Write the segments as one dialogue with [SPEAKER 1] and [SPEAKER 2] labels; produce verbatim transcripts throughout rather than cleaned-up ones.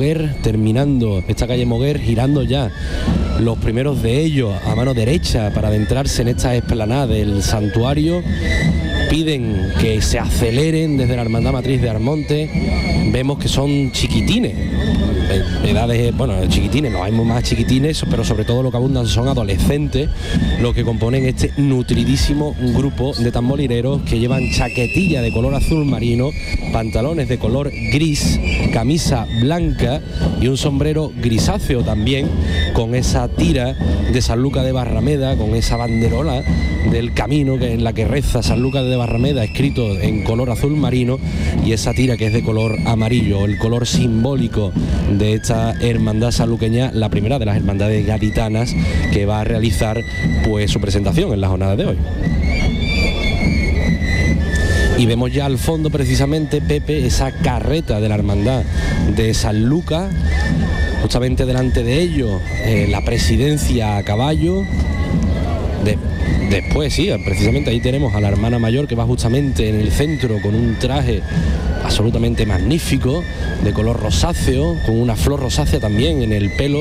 [SPEAKER 1] Moguer, terminando esta calle Moguer, girando ya los primeros de ellos a mano derecha para adentrarse en esta explanada del santuario. Piden que se aceleren desde la Hermandad Matriz de Armonte. Vemos que son chiquitines, edades, bueno, chiquitines, no hay más chiquitines, pero sobre todo lo que abundan son adolescentes, los que componen este nutridísimo grupo de tamborileros que llevan chaquetilla de color azul marino, pantalones de color gris, camisa blanca y un sombrero grisáceo también, con esa tira de Sanlúcar de Barrameda, con esa banderola del camino que en la que reza Sanlúcar de Barrameda, escrito en color azul marino, y esa tira que es de color amarillo, el color simbólico de esta hermandad sanluqueña, la primera de las hermandades gaditanas que va a realizar pues su presentación en la jornada de hoy. Y vemos ya al fondo precisamente, Pepe, esa carreta de la hermandad de Sanlúcar, justamente delante de ello eh, la presidencia a caballo. De, después sí, precisamente ahí tenemos a la hermana mayor que va justamente en el centro con un traje absolutamente magnífico de color rosáceo, con una flor rosácea también en el pelo,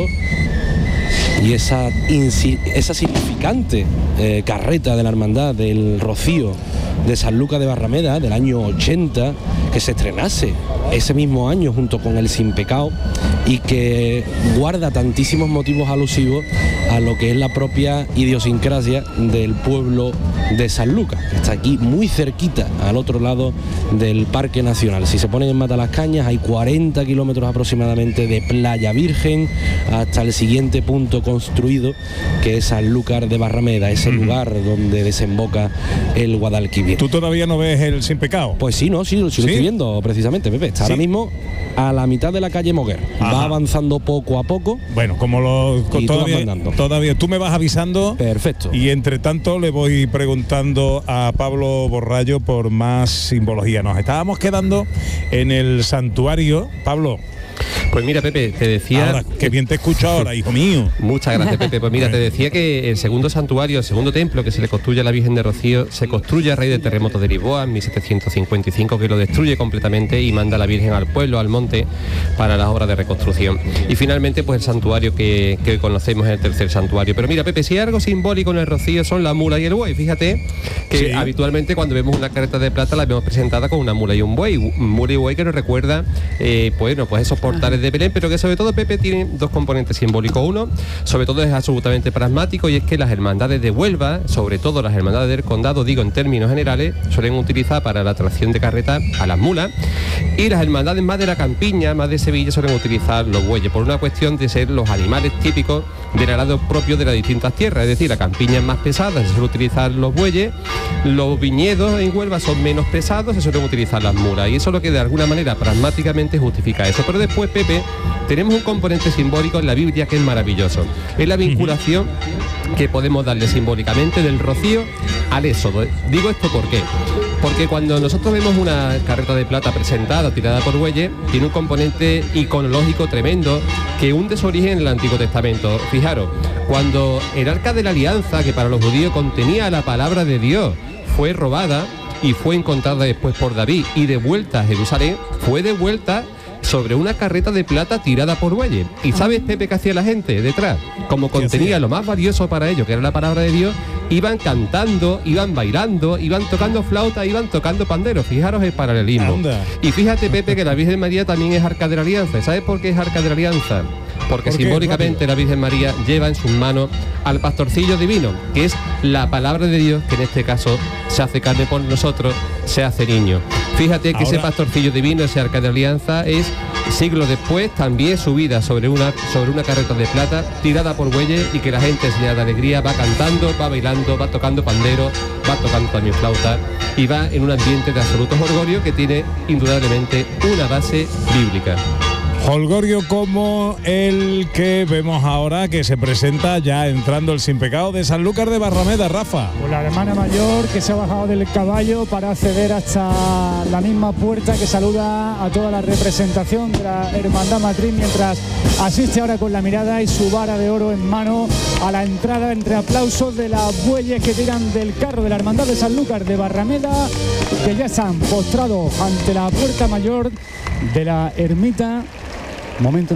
[SPEAKER 1] y esa, esa significante eh, carreta de la hermandad del Rocío de Sanlúcar de Barrameda del año ochenta, que se estrenase ese mismo año junto con el Sin Pecado, y que guarda tantísimos motivos alusivos a lo que es la propia idiosincrasia del pueblo de Sanlúcar, que está aquí muy cerquita, al otro lado del Parque Nacional. Si se ponen en Matalascañas hay cuarenta kilómetros aproximadamente de Playa Virgen hasta el siguiente punto construido, que es Sanlúcar de Barrameda, ese uh-huh. lugar donde desemboca el Guadalquivir.
[SPEAKER 2] ¿Tú todavía no ves el Sin Pecado?
[SPEAKER 1] Pues sí, no, sí, lo sí, ¿Sí? estoy viendo precisamente, Pepe. Está ¿Sí? ahora mismo a la mitad de la calle Moguer. Ajá. Va avanzando poco a poco.
[SPEAKER 2] Bueno, como lo todavía, tú todavía tú me vas avisando.
[SPEAKER 1] Perfecto.
[SPEAKER 2] Y entre tanto le voy preguntando a Pablo Borrallo por más simbología. Nos estábamos quedando en el santuario, Pablo.
[SPEAKER 3] Pues mira, Pepe, te decía...
[SPEAKER 2] Ahora, qué bien te escucho ahora, hijo mío.
[SPEAKER 3] Muchas gracias, Pepe. Pues mira, te decía que el segundo santuario, el segundo templo que se le construye a la Virgen de Rocío, se construye a raíz del terremoto de Lisboa en mil setecientos cincuenta y cinco, que lo destruye completamente y manda a la Virgen al pueblo, al monte, para las obras de reconstrucción. Y finalmente, pues el santuario que, que hoy conocemos es el tercer santuario. Pero mira, Pepe, si hay algo simbólico en el Rocío son la mula y el buey. Fíjate que sí. habitualmente cuando vemos una carreta de plata la vemos presentada con una mula y un buey. Mula y buey que nos recuerda, eh, pues, bueno, pues esos portales de Belén, pero que sobre todo, Pepe, tiene dos componentes simbólicos. Uno, sobre todo es absolutamente pragmático, y es que las hermandades de Huelva, sobre todo las hermandades del condado, digo en términos generales, suelen utilizar para la atracción de carreta a las mulas, y las hermandades más de la campiña, más de Sevilla, suelen utilizar los bueyes, por una cuestión de ser los animales típicos del arado propio de las distintas tierras. Es decir, la campiña es más pesada, se suelen utilizar los bueyes, los viñedos en Huelva son menos pesados, se suelen utilizar las mulas, y eso es lo que de alguna manera pragmáticamente justifica eso. Pero después, Pepe, tenemos un componente simbólico en la Biblia que es maravilloso. Es la vinculación que podemos darle simbólicamente del Rocío al Éxodo. Digo esto ¿por qué? Porque cuando nosotros vemos una carreta de plata presentada, tirada por bueyes, tiene un componente iconológico tremendo que hunde su origen en el Antiguo Testamento. Fijaros, cuando el Arca de la Alianza, que para los judíos contenía la palabra de Dios, fue robada y fue encontrada después por David y devuelta a Jerusalén, fue devuelta sobre una carreta de plata tirada por bueyes. ¿Y sabes, Pepe, qué hacía la gente detrás? Como contenía lo más valioso para ellos, que era la palabra de Dios, iban cantando, iban bailando, iban tocando flauta, iban tocando pandero. Fijaros el paralelismo. Anda. Y fíjate, Pepe, que la Virgen María también es Arca de la Alianza. ¿Sabes por qué es Arca de la Alianza? Porque ¿Por simbólicamente la Virgen María lleva en sus manos al pastorcillo divino, que es la palabra de Dios, que en este caso se hace carne por nosotros, se hace niño. Fíjate que Ahora... ese pastorcillo divino, ese Arca de Alianza, es siglos después también subida sobre una, sobre una carreta de plata, tirada por bueyes, y que la gente, señal de alegría, va cantando, va bailando, va tocando pandero, va tocando también flauta, y va en un ambiente de absoluto jolgorio que tiene indudablemente una base bíblica.
[SPEAKER 2] Jolgorio como el que vemos ahora, que se presenta ya entrando el Sin Pecado de Sanlúcar de Barrameda, Rafa.
[SPEAKER 4] Pues la hermana mayor que se ha bajado del caballo para acceder hasta la misma puerta, que saluda a toda la representación de la Hermandad Matriz, mientras asiste ahora con la mirada y su vara de oro en mano a la entrada, entre aplausos de las bueyes que tiran del carro de la Hermandad de Sanlúcar de Barrameda, que ya se han postrado ante la puerta mayor de la ermita. Momento